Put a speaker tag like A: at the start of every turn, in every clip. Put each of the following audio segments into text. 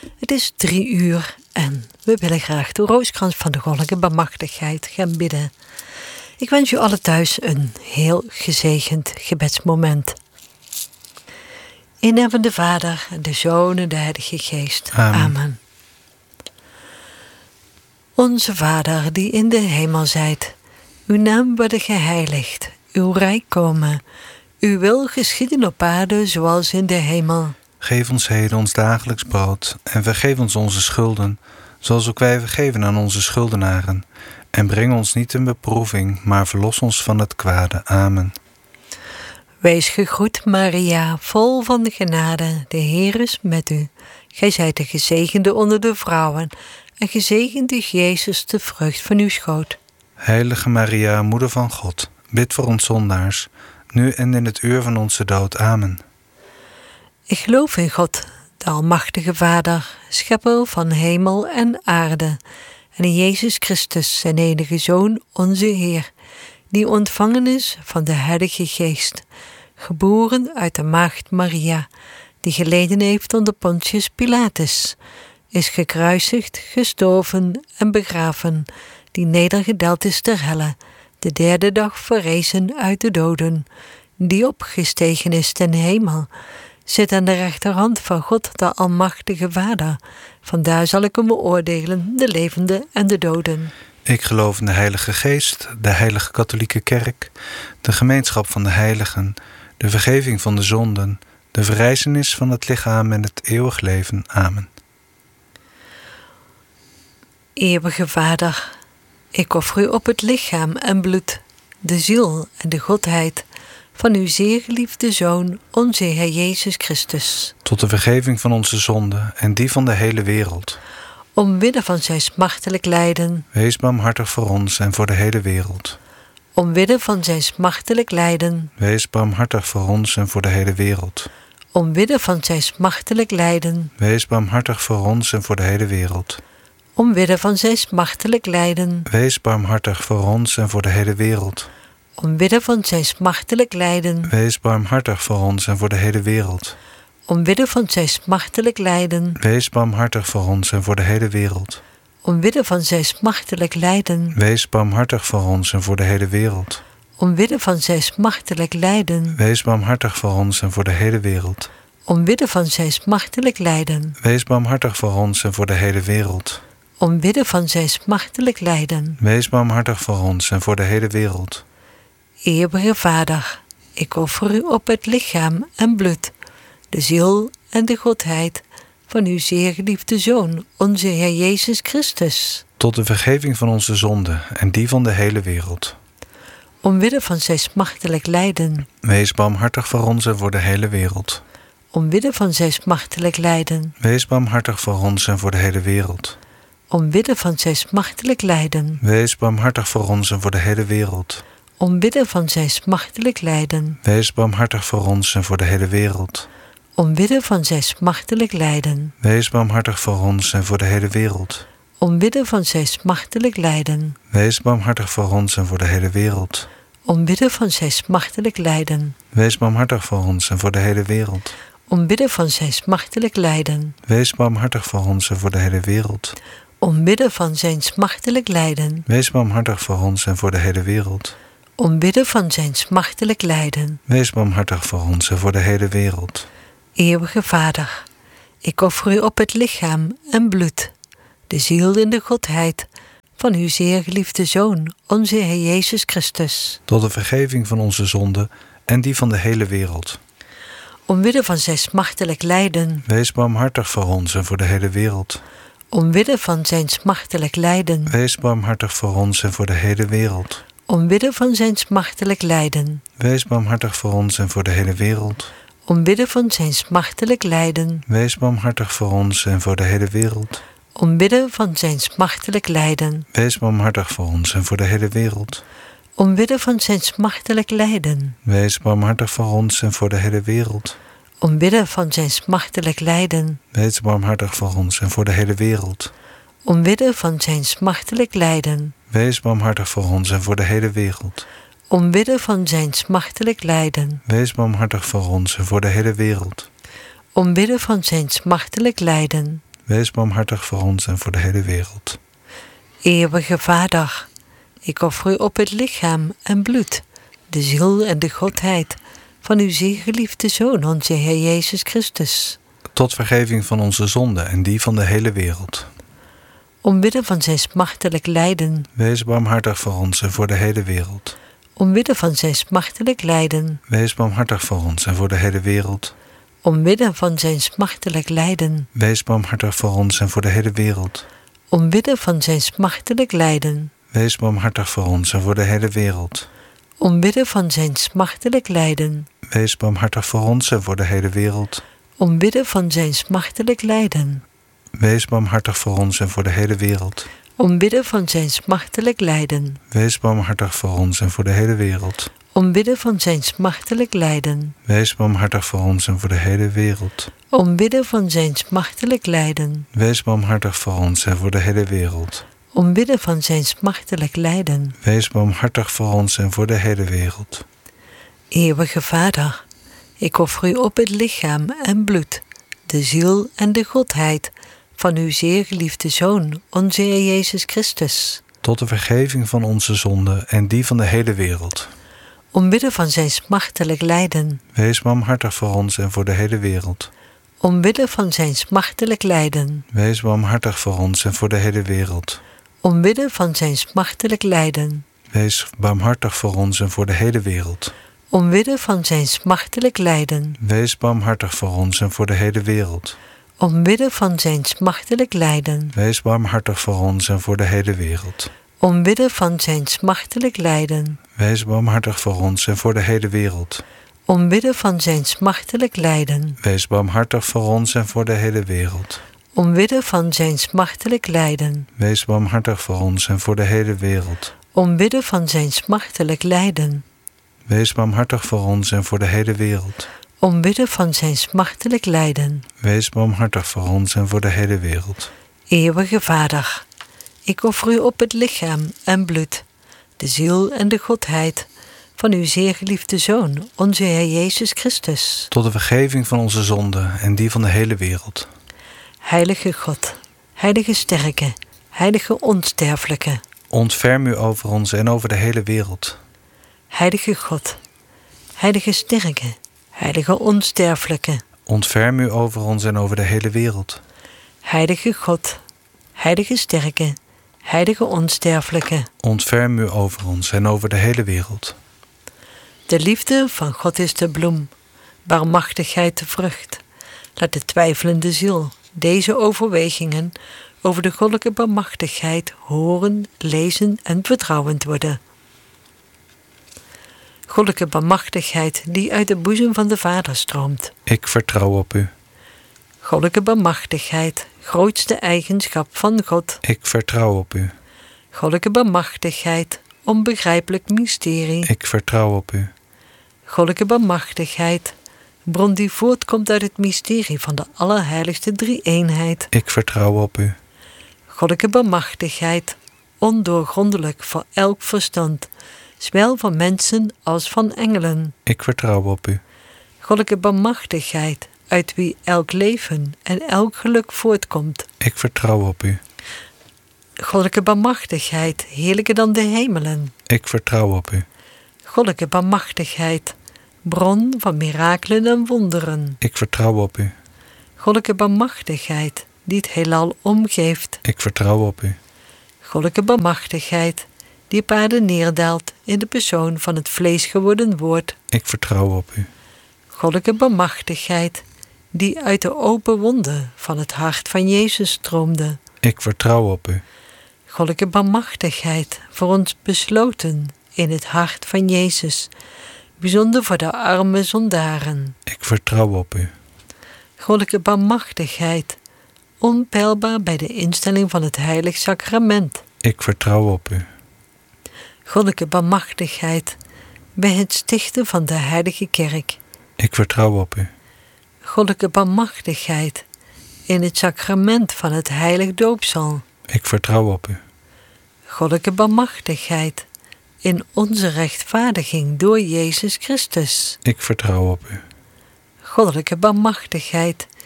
A: Het is 3:00 en we willen graag de rooskrans van de goddelijke barmhartigheid gaan bidden. Ik wens u alle thuis een heel gezegend gebedsmoment. In naam van de Vader, de Zoon en de Heilige Geest. Amen. Onze Vader die in de hemel zijt, uw naam worden geheiligd, uw rijk komen. Uw wil geschieden op aarde zoals in de hemel.
B: Geef ons heden ons dagelijks brood en vergeef ons onze schulden, zoals ook wij vergeven aan onze schuldenaren. En breng ons niet in beproeving, maar verlos ons van het kwade. Amen.
A: Wees gegroet, Maria, vol van genade, de Heer is met u. Gij zijt de gezegende onder de vrouwen, en gezegend is Jezus, de vrucht van uw schoot.
B: Heilige Maria, moeder van God, bid voor ons zondaars, nu en in het uur van onze dood. Amen.
A: Ik geloof in God, de almachtige Vader, schepper van hemel en aarde, en in Jezus Christus, zijn enige Zoon, onze Heer, die ontvangen is van de Heilige Geest, geboren uit de maagd Maria, die geleden heeft onder Pontius Pilatus, is gekruisigd, gestorven en begraven, die nedergedaald is ter helle, de derde dag verrezen uit de doden, die opgestegen is ten hemel, zit aan de rechterhand van God, de almachtige Vader. Vandaar zal ik hem beoordelen, de levenden en de doden.
B: Ik geloof in de Heilige Geest, de Heilige Katholieke Kerk, de gemeenschap van de heiligen, de vergeving van de zonden, de verrijzenis van het lichaam en het eeuwig leven. Amen.
A: Eeuwige Vader, ik offer u op het lichaam en bloed, de ziel en de godheid van uw zeer geliefde Zoon, onze Heer Jezus Christus.
B: Tot de vergeving van onze zonden en die van de hele wereld.
A: Omwille van zijn smartelijk lijden.
B: Wees barmhartig voor ons en voor de hele wereld.
A: Omwille van zijn smartelijk lijden.
B: Wees barmhartig voor ons en voor de hele wereld.
A: Omwille van zijn smartelijk lijden.
B: Wees barmhartig voor ons en voor de hele wereld.
A: Omwille van zijn smartelijk lijden.
B: Wees barmhartig voor ons en voor de hele wereld.
A: Omwille van zijn smartelijk lijden.
B: Wees barmhartig voor ons en voor de hele wereld.
A: Omwille van zijn smartelijk lijden.
B: Wees barmhartig voor ons en voor de hele wereld.
A: Omwille van zijn smartelijk lijden.
B: Wees barmhartig voor ons en voor de hele wereld.
A: Omwille van zijn smartelijk lijden.
B: Wees barmhartig voor ons en voor de hele wereld.
A: Omwille van zijn smartelijk lijden.
B: Wees barmhartig voor ons en voor de hele wereld.
A: Omwille van zijn smartelijk lijden.
B: Wees barmhartig voor ons en voor de hele wereld.
A: Eeuwige Vader, ik offer u op het lichaam en bloed, de ziel en de godheid van uw zeer geliefde Zoon, onze Heer Jezus Christus.
B: Tot de vergeving van onze zonden en die van de hele wereld.
A: Omwille van zijn smartelijk lijden.
B: Wees barmhartig voor ons en voor de hele wereld.
A: Omwille van zijn smartelijk lijden.
B: Wees barmhartig voor ons en voor de hele wereld.
A: Omwille van zijn smartelijk lijden.
B: Wees barmhartig voor ons en voor de hele wereld.
A: Omwille van zijn smartelijk lijden.
B: Wees barmhartig voor ons en voor de hele wereld.
A: Omwille van zijn smartelijk lijden.
B: Wees barmhartig voor ons en voor de hele wereld.
A: Omwille van zijn smartelijk lijden.
B: Wees barmhartig voor ons en voor de hele wereld.
A: Omwille van zijn smartelijk lijden.
B: Wees barmhartig voor ons en voor de hele wereld.
A: Omwille van zijn smartelijk lijden.
B: Wees barmhartig voor ons en voor de hele wereld.
A: Omwille van zijn smartelijk lijden.
B: Wees barmhartig voor ons en voor de hele wereld.
A: Omwille van zijn smartelijk lijden.
B: Wees barmhartig voor ons en voor de hele wereld.
A: Eeuwige Vader, ik offer u op het lichaam en bloed, de ziel en de godheid van uw zeer geliefde Zoon, onze Heer Jezus Christus.
B: Tot de vergeving van onze zonden en die van de hele wereld.
A: Omwille van zijn smartelijk lijden.
B: Wees barmhartig voor ons en voor de hele wereld.
A: Omwille van zijn smartelijk lijden.
B: Wees barmhartig voor ons en voor de hele wereld.
A: Omwille van zijn smartelijk lijden.
B: Wees barmhartig voor ons en voor de hele wereld.
A: Omwille van zijn smartelijk lijden.
B: Wees barmhartig voor ons en voor de hele wereld.
A: Omwille van zijn smartelijk lijden.
B: Wees barmhartig voor ons en voor de hele wereld.
A: Omwille van zijn smartelijk lijden.
B: Wees barmhartig voor ons en voor de hele wereld.
A: Omwille van zijn smartelijk lijden.
B: Wees barmhartig voor ons en voor de hele wereld.
A: Omwille van zijn smartelijk lijden.
B: Wees barmhartig voor ons en voor de hele wereld.
A: Omwille van zijn smartelijk lijden.
B: Wees barmhartig voor ons en voor de hele wereld.
A: Omwille van zijn smartelijk lijden.
B: Wees barmhartig voor ons en voor de hele wereld.
A: Eeuwige Vader, ik offer u op het lichaam en bloed, de ziel en de godheid van uw zeer geliefde Zoon, onze Heer Jezus Christus.
B: Tot vergeving van onze zonden en die van de hele wereld.
A: Omwille van zijn smartelijk lijden.
B: Wees barmhartig voor ons en voor de hele wereld.
A: Omwille van zijn smartelijk lijden.
B: Wees barmhartig voor ons en voor de hele wereld.
A: Omwille van zijn smartelijk lijden.
B: Wees barmhartig voor ons en voor de hele wereld.
A: Omwille van zijn smartelijk lijden.
B: Wees barmhartig voor ons en voor de hele wereld.
A: Omwille van zijn smartelijk lijden.
B: Wees barmhartig voor ons en voor de hele wereld.
A: Omwille van zijn smartelijk lijden.
B: Wees barmhartig voor ons en voor de hele wereld.
A: Omwille van zijn smartelijk lijden.
B: Wees barmhartig voor ons en voor de hele wereld.
A: Omwille van zijn smartelijk lijden.
B: Wees barmhartig voor ons en voor de hele wereld.
A: Omwille van zijn smartelijk lijden.
B: Wees barmhartig voor ons en voor de hele wereld.
A: Omwille van zijn smartelijk lijden.
B: Wees barmhartig voor ons en voor de hele wereld.
A: Eeuwige Vader, ik offer u op het lichaam en bloed, de ziel en de godheid van uw zeer geliefde Zoon, onze Heer Jezus Christus.
B: Tot de vergeving van onze zonden en die van de hele wereld.
A: Omwille van zijn smartelijk lijden.
B: Wees barmhartig voor ons en voor de hele wereld.
A: Omwille van zijn smartelijk lijden.
B: Wees barmhartig voor ons en voor de hele wereld.
A: Omwille van zijn smartelijk lijden.
B: Wees barmhartig voor ons en voor de hele wereld.
A: Omwille van zijn smartelijk lijden.
B: Wees barmhartig voor ons en voor de hele wereld.
A: Omwille van zijn smartelijk lijden.
B: Wees barmhartig voor ons en voor de hele wereld.
A: Omwille van zijn smartelijk lijden.
B: Wees barmhartig voor ons en voor de hele wereld.
A: Omwille van zijn smartelijk lijden.
B: Wees barmhartig voor ons en voor de hele wereld.
A: Omwille van zijn smartelijk lijden.
B: Wees barmhartig voor ons en voor de hele wereld.
A: Omwille van zijn smartelijk lijden.
B: Wees barmhartig voor ons en voor de hele wereld.
A: Omwille van zijn smartelijk lijden.
B: Wees barmhartig voor ons en voor de hele wereld.
A: Eeuwige Vader, ik offer u op het lichaam en bloed, de ziel en de godheid van uw zeer geliefde Zoon, onze Heer Jezus Christus.
B: Tot de vergeving van onze zonden en die van de hele wereld.
A: Heilige God, heilige sterke, heilige onsterfelijke.
B: Ontferm u over ons en over de hele wereld.
A: Heilige God, heilige sterke, heilige onsterfelijke.
B: Ontferm u over ons en over de hele wereld.
A: Heilige God, heilige sterke, heilige onsterfelijke.
B: Ontferm u over ons en over de hele wereld.
A: De liefde van God is de bloem, barmhartigheid de vrucht. Laat de twijfelende ziel deze overwegingen over de goddelijke barmhartigheid horen, lezen en vertrouwend worden. Goddelijke barmhartigheid die uit de boezem van de Vader stroomt.
B: Ik vertrouw op u.
A: Goddelijke barmhartigheid, grootste eigenschap van God.
B: Ik vertrouw op u.
A: Goddelijke barmhartigheid, onbegrijpelijk mysterie.
B: Ik vertrouw op u.
A: Goddelijke barmhartigheid, bron die voortkomt uit het mysterie van de allerheiligste drie-eenheid.
B: Ik vertrouw op u.
A: Goddelijke barmhartigheid, ondoorgrondelijk voor elk verstand, zowel van mensen als van engelen.
B: Ik vertrouw op u.
A: Goddelijke barmhartigheid, uit wie elk leven en elk geluk voortkomt.
B: Ik vertrouw op u.
A: Goddelijke barmhartigheid, heerlijker dan de hemelen.
B: Ik vertrouw op u.
A: Goddelijke barmhartigheid, bron van mirakelen en wonderen.
B: Ik vertrouw op u.
A: Goddelijke barmhartigheid, die het heelal omgeeft.
B: Ik vertrouw op u.
A: Goddelijke barmhartigheid, die op aarde neerdaalt in de persoon van het vlees geworden woord.
B: Ik vertrouw op u.
A: Goddelijke barmhartigheid, die uit de open wonden van het hart van Jezus stroomde.
B: Ik vertrouw op u.
A: Goddelijke barmhartigheid, voor ons besloten in het hart van Jezus, bijzonder voor de arme zondaren.
B: Ik vertrouw op u.
A: Goddelijke barmhartigheid, onpeilbaar bij de instelling van het heilig sacrament.
B: Ik vertrouw op u.
A: Goddelijke barmhartigheid, bij het stichten van de heilige kerk.
B: Ik vertrouw op u.
A: Goddelijke barmhartigheid, in het sacrament van het heilig doopsel.
B: Ik vertrouw op u.
A: Goddelijke barmhartigheid, in onze rechtvaardiging door Jezus Christus.
B: Ik vertrouw op u.
A: Goddelijke barmhartigheid,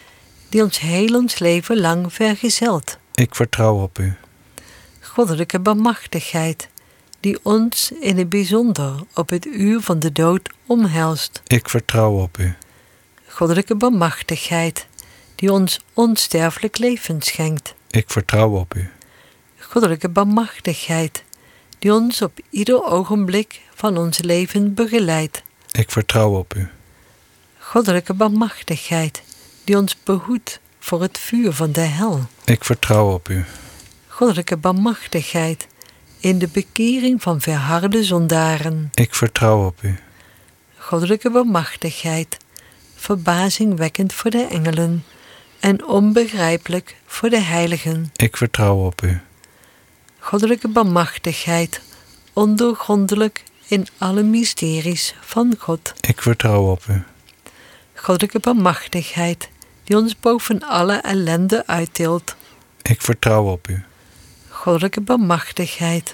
A: die ons heel ons leven lang vergezelt.
B: Ik vertrouw op u.
A: Goddelijke barmachtigheid, die ons in het bijzonder op het uur van de dood omhelst.
B: Ik vertrouw op u.
A: Goddelijke barmachtigheid, die ons onsterfelijk leven schenkt.
B: Ik vertrouw op u.
A: Goddelijke barmachtigheid, die ons op ieder ogenblik van ons leven begeleidt.
B: Ik vertrouw op u.
A: Goddelijke barmachtigheid, die ons behoedt voor het vuur van de hel.
B: Ik vertrouw op u.
A: Goddelijke barmachtigheid, in de bekering van verharde zondaren.
B: Ik vertrouw op u.
A: Goddelijke barmachtigheid, verbazingwekkend voor de engelen en onbegrijpelijk voor de heiligen.
B: Ik vertrouw op u.
A: Goddelijke barmachtigheid, ondoorgrondelijk in alle mysteries van God.
B: Ik vertrouw op u.
A: Goddelijke barmachtigheid, die ons boven alle ellende uittilt.
B: Ik vertrouw op u.
A: Goddelijke barmachtigheid,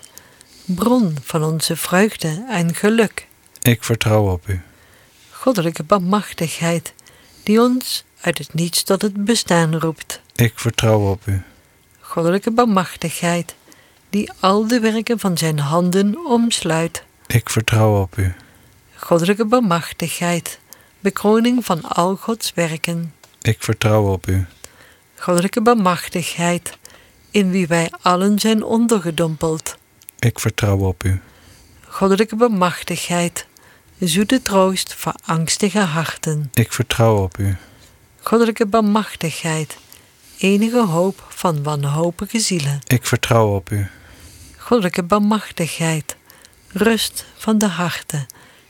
A: bron van onze vreugde en geluk.
B: Ik vertrouw op u.
A: Goddelijke barmachtigheid, die ons uit het niets tot het bestaan roept.
B: Ik vertrouw op u.
A: Goddelijke barmachtigheid, die al de werken van zijn handen omsluit.
B: Ik vertrouw op u.
A: Goddelijke barmachtigheid, bekroning van al Gods werken.
B: Ik vertrouw op u.
A: Goddelijke barmachtigheid, in wie wij allen zijn ondergedompeld.
B: Ik vertrouw op u.
A: Goddelijke barmachtigheid, zoete troost voor angstige harten.
B: Ik vertrouw op u.
A: Goddelijke barmachtigheid, enige hoop van wanhopige zielen.
B: Ik vertrouw op u.
A: Goddelijke barmachtigheid, rust van de harten,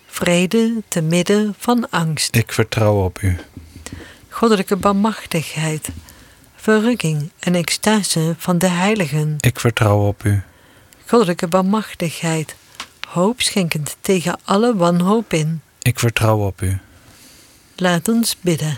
A: vrede te midden van angst.
B: Ik vertrouw op u.
A: Goddelijke barmachtigheid, verrukking en extase van de heiligen.
B: Ik vertrouw op u.
A: Goddelijke barmachtigheid, hoop schenkend tegen alle wanhoop in.
B: Ik vertrouw op u.
A: Laat ons bidden.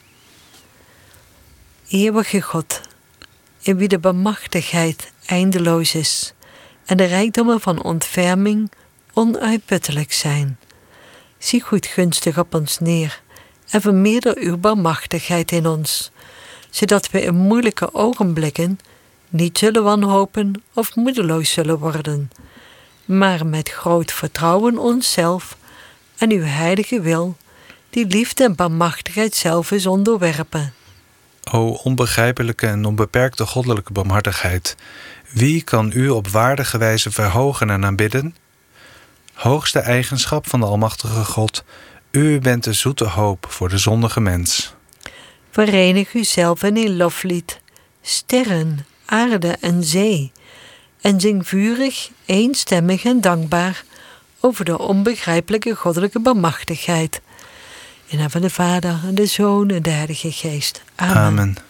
A: Eeuwige God, in wie de barmachtigheid eindeloos is en de rijkdommen van ontferming onuitputtelijk zijn. Zie goed gunstig op ons neer en vermeerder uw barmachtigheid in ons, zodat we in moeilijke ogenblikken niet zullen wanhopen of moedeloos zullen worden, maar met groot vertrouwen onszelf en uw heilige wil, die liefde en barmachtigheid zelf is onderwerpen.
B: O onbegrijpelijke en onbeperkte goddelijke barmhartigheid, wie kan u op waardige wijze verhogen en aanbidden? Hoogste eigenschap van de Almachtige God, u bent de zoete hoop voor de zondige mens.
A: Verenig uzelf in loflied, sterren, aarde en zee, en zing vurig, eenstemmig en dankbaar over de onbegrijpelijke goddelijke barmachtigheid. In naam van de Vader en de Zoon en de Heilige Geest. Amen.
B: Amen.